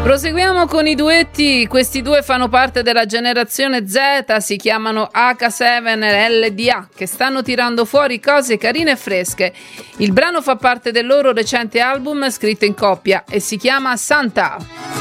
Proseguiamo con i duetti. Questi due fanno parte della generazione Z, si chiamano H7 e LDA, che stanno tirando fuori cose carine e fresche. Il brano fa parte del loro recente album scritto in coppia e si chiama Santa.